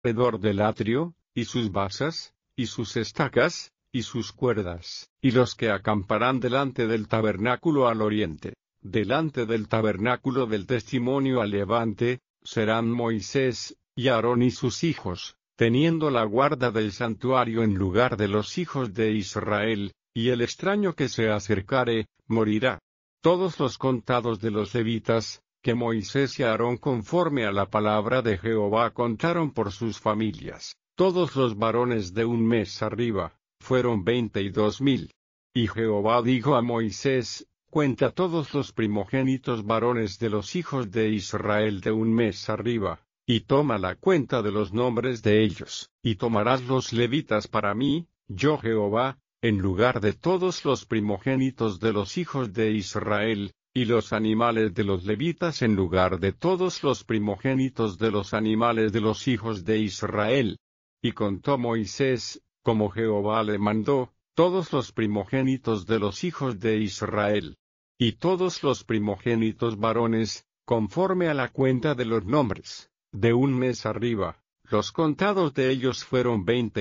alrededor del atrio, y sus basas, y sus estacas, y sus cuerdas, y los que acamparán delante del tabernáculo al oriente, delante del tabernáculo del testimonio al levante, serán Moisés, y Aarón y sus hijos, teniendo la guarda del santuario en lugar de los hijos de Israel, y el extraño que se acercare, morirá. Todos los contados de los levitas, que Moisés y Aarón conforme a la palabra de Jehová contaron por sus familias, todos los varones de un mes arriba, fueron 22,000. Y Jehová dijo a Moisés, cuenta todos los primogénitos varones de los hijos de Israel de un mes arriba, y toma la cuenta de los nombres de ellos, y tomarás los levitas para mí, yo Jehová, en lugar de todos los primogénitos de los hijos de Israel, y los animales de los levitas en lugar de todos los primogénitos de los animales de los hijos de Israel. Y contó Moisés, como Jehová le mandó, todos los primogénitos de los hijos de Israel. Y todos los primogénitos varones, conforme a la cuenta de los nombres, de un mes arriba, los contados de ellos fueron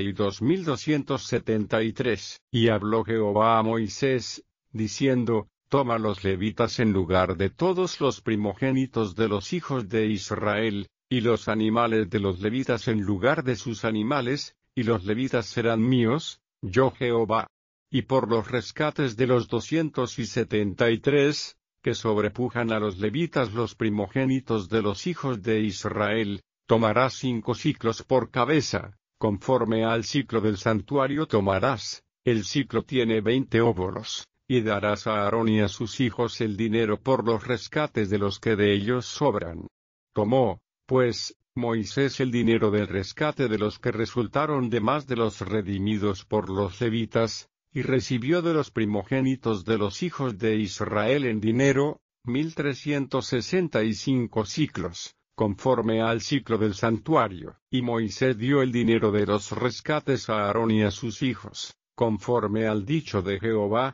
22,273. Y habló Jehová a Moisés, diciendo, toma los levitas en lugar de todos los primogénitos de los hijos de Israel, y los animales de los levitas en lugar de sus animales, y los levitas serán míos, yo Jehová. Y por los rescates de los 273, que sobrepujan a los levitas los primogénitos de los hijos de Israel, tomarás 5 siclos por cabeza, conforme al ciclo del santuario tomarás, el ciclo tiene 20 óbolos, y darás a Aarón y a sus hijos el dinero por los rescates de los que de ellos sobran. Tomó, pues, Moisés el dinero del rescate de los que resultaron de más de los redimidos por los levitas, y recibió de los primogénitos de los hijos de Israel en dinero, 1,365 siclos, conforme al ciclo del santuario. Y Moisés dio el dinero de los rescates a Aarón y a sus hijos, conforme al dicho de Jehová.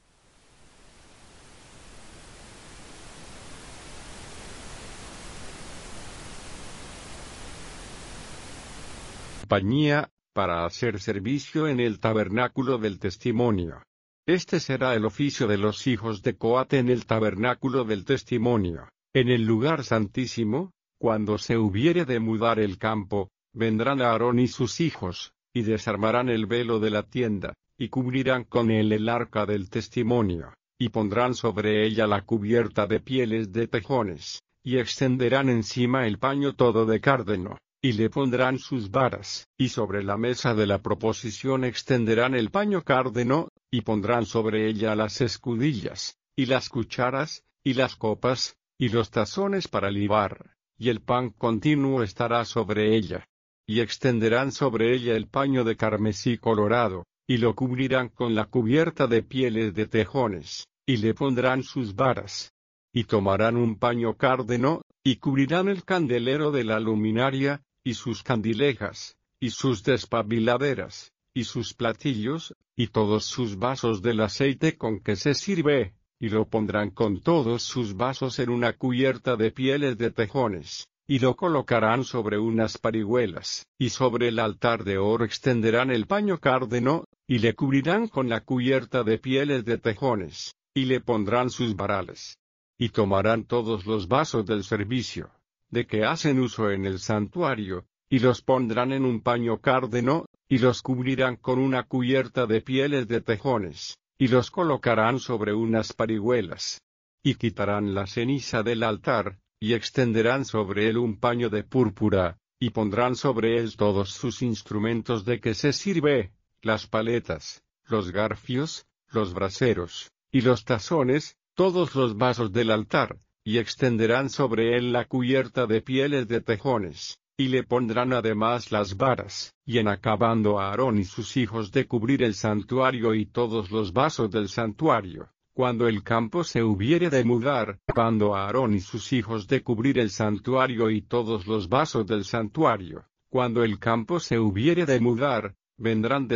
Compañía, para hacer servicio en el tabernáculo del testimonio. Este será el oficio de los hijos de Coate en el tabernáculo del testimonio, en el lugar santísimo, cuando se hubiere de mudar el campo, vendrán Aarón y sus hijos, y desarmarán el velo de la tienda, y cubrirán con él el arca del testimonio, y pondrán sobre ella la cubierta de pieles de tejones, y extenderán encima el paño todo de cárdeno, y le pondrán sus varas, y sobre la mesa de la proposición extenderán el paño cárdeno, y pondrán sobre ella las escudillas, y las cucharas, y las copas, y los tazones para libar, y el pan continuo estará sobre ella. Y extenderán sobre ella el paño de carmesí colorado, y lo cubrirán con la cubierta de pieles de tejones, y le pondrán sus varas. Y tomarán un paño cárdeno, y cubrirán el candelero de la luminaria, y sus candilejas, y sus despabiladeras, y sus platillos, y todos sus vasos del aceite con que se sirve, y lo pondrán con todos sus vasos en una cubierta de pieles de tejones, y lo colocarán sobre unas parihuelas, y sobre el altar de oro extenderán el paño cárdeno, y le cubrirán con la cubierta de pieles de tejones, y le pondrán sus varales. Y tomarán todos los vasos del servicio, de que hacen uso en el santuario, y los pondrán en un paño cárdeno, y los cubrirán con una cubierta de pieles de tejones, y los colocarán sobre unas parihuelas. Y quitarán la ceniza del altar, y extenderán sobre él un paño de púrpura, y pondrán sobre él todos sus instrumentos de que se sirve, las paletas, los garfios, los braseros, y los tazones, todos los vasos del altar, y extenderán sobre él la cubierta de pieles de tejones, y le pondrán además las varas, y en acabando a Aarón y sus hijos de cubrir el santuario y todos los vasos del santuario, cuando el campo se hubiere de mudar, acabando a Aarón y sus hijos de cubrir el santuario y todos los vasos del santuario, cuando el campo se hubiere de mudar, vendrán